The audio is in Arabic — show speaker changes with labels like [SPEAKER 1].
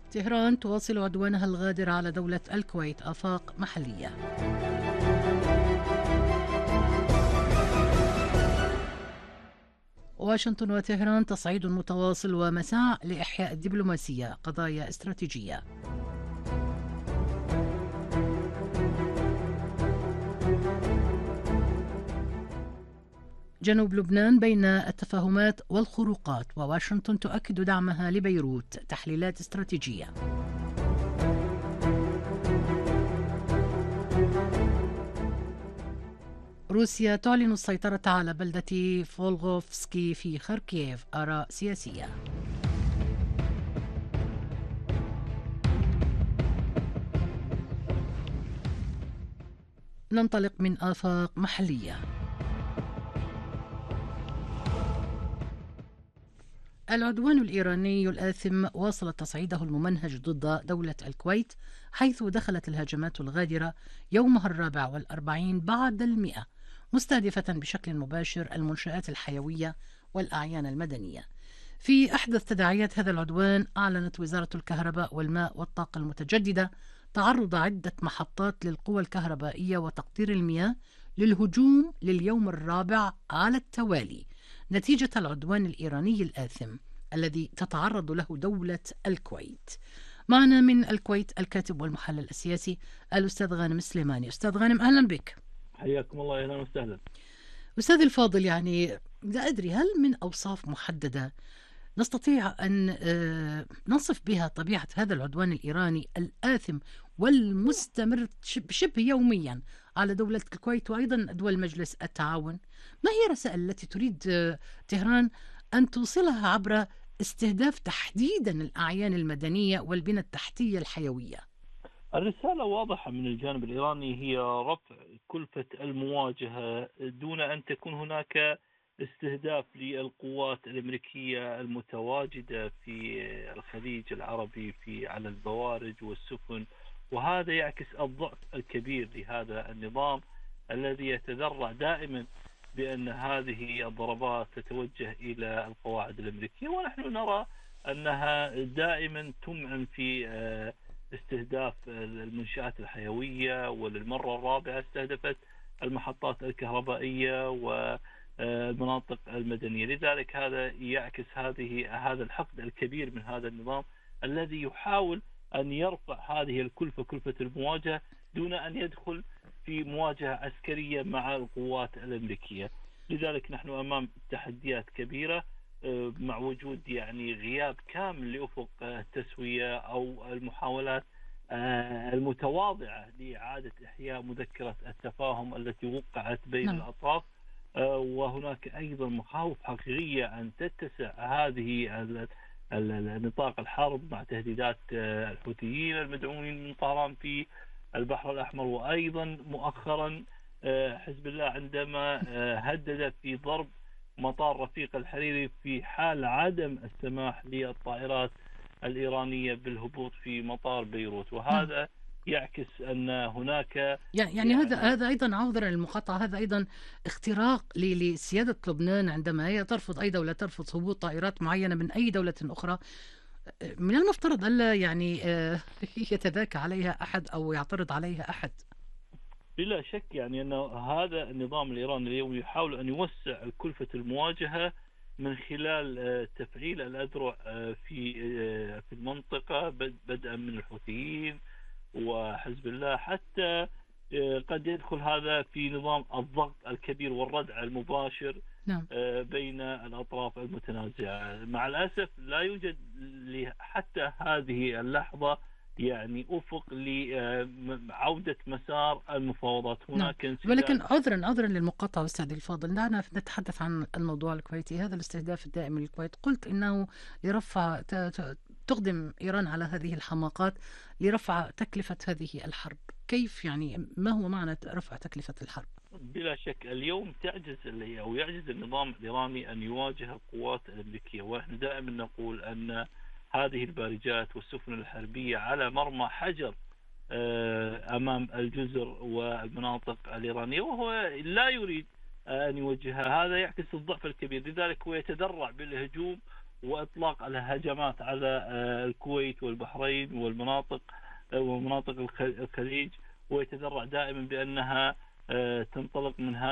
[SPEAKER 1] طهران تواصل عدوانها الغادر على دولة الكويت. آفاق محلية. واشنطن وطهران تصعيد متواصل ومساع لإحياء الدبلوماسية. قضايا استراتيجية. جنوب لبنان بين التفاهمات والخروقات، وواشنطن تؤكد دعمها لبيروت. تحليلات استراتيجية. روسيا تعلن السيطرة على بلدة فولغوفسكي في خاركيف. آراء سياسية. ننطلق من آفاق محلية. العدوان الإيراني الآثم واصل تصعيده الممنهج ضد دولة الكويت، حيث دخلت الهجمات الغادرة يومها 44 بعد 100، مستهدفة بشكل مباشر المنشآت الحيوية والأعيان المدنية. في أحدث تداعيات هذا العدوان، أعلنت وزارة الكهرباء والماء والطاقة المتجددة تعرض عدة محطات للقوى الكهربائية وتقطير المياه للهجوم لليوم الرابع على التوالي نتيجة العدوان الإيراني الآثم الذي تتعرض له دولة الكويت. معنا من الكويت الكاتب والمحلل السياسي الأستاذ غانم سليماني. أستاذ غانم، أهلا بك.
[SPEAKER 2] حياكم الله، أهلا وسهلا.
[SPEAKER 1] أستاذ الفاضل، يعني لا أدري هل من أوصاف محددة نستطيع أن نصف بها طبيعة هذا العدوان الإيراني الآثم والمستمر شبه يوميا على دولة الكويت وأيضا دول مجلس التعاون؟ ما هي الرسائل التي تريد طهران أن توصلها عبر استهداف تحديدا الأعيان المدنية والبنى التحتية الحيوية؟
[SPEAKER 2] الرسالة واضحة من الجانب الإيراني، هي رفع كلفة المواجهة دون أن تكون هناك استهداف للقوات الأمريكية المتواجدة في الخليج العربي على البوارج والسفن، وهذا يعكس الضعف الكبير لهذا النظام الذي يتذرع دائما بأن هذه الضربات تتوجه إلى القواعد الأمريكية، ونحن نرى أنها دائما تمعن في استهداف المنشآت الحيوية، وللمرة الرابعة استهدفت المحطات الكهربائية والمناطق المدنية. لذلك هذا يعكس هذا الحقد الكبير من هذا النظام الذي يحاول أن يرفع هذه الكلفة، كلفة المواجهة، دون أن يدخل في مواجهة عسكرية مع القوات الأمريكية. لذلك نحن أمام تحديات كبيرة مع وجود غياب كامل لأفق التسوية أو المحاولات المتواضعة لإعادة إحياء مذكرة التفاهم التي وقعت بين الأطراف. وهناك أيضا مخاوف حقيقية أن تتسع هذه نطاق الحرب مع تهديدات الحوثيين المدعومين من طهران في البحر الأحمر، وأيضا مؤخرا حزب الله عندما هدد في ضرب مطار رفيق الحريري في حال عدم السماح للطائرات الإيرانية بالهبوط في مطار بيروت، وهذا يعكس أن هناك
[SPEAKER 1] هذا أيضا، عذرا للمقاطعة، هذا أيضا اختراق لسيادة لبنان عندما هي ترفض، أي دولة ترفض هبوط طائرات معينة من أي دولة أخرى. من المفترض ألا يتذاكى عليها أحد أو يعترض عليها أحد.
[SPEAKER 2] بلا شك أن هذا النظام الإيراني اليوم يحاول أن يوسع كلفة المواجهة من خلال تفعيل الأذرع في المنطقة، بدءا من الحوثيين وحزب الله، حتى قد يدخل هذا في نظام الضغط الكبير والردع المباشر بين الأطراف المتنازعة. مع الأسف لا يوجد حتى هذه اللحظة أفق لعودة مسار المفاوضات. هناك
[SPEAKER 1] ولكن عذرا للمقاطعة أستاذي الفاضل، دعنا نتحدث عن الموضوع الكويتي. هذا الاستهداف الدائم للكويت قلت إنه لرفع تقدم إيران على هذه الحماقات لرفع تكلفة هذه الحرب. كيف ما هو معنى رفع تكلفة الحرب؟
[SPEAKER 2] بلا شك اليوم يعجز النظام الإيراني أن يواجه القوات الأمريكية، ونحن دائما نقول أن هذه البارجات والسفن الحربية على مرمى حجر أمام الجزر والمناطق الإيرانية، وهو لا يريد أن يوجهها. هذا يعكس الضعف الكبير، لذلك هو يتذرع بالهجوم وإطلاق الهجمات على الكويت والبحرين ومناطق الخليج، ويتذرع دائما بأنها تنطلق من